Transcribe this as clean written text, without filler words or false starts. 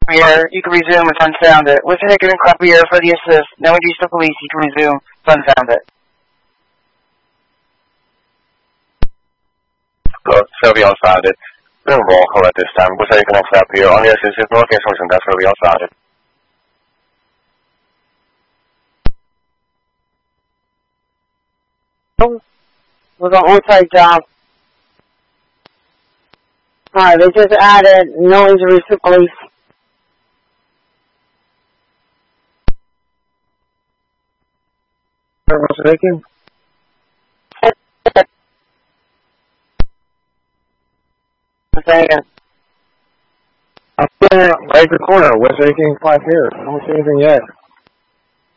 Clapier, you can resume if unsounded. With Hickman and Clapier for the assist. Now introduce the police, you can resume if unsounded. Sylvie unsounded. No roll call at this time. With Hickman and Clapier on the assist, if no case was that's Sylvie unsounded. Was an on-site job. Alright, they just added no injuries to police. What's taken? Second. I'm right in the corner. What's taking 5 here? I don't see anything yet.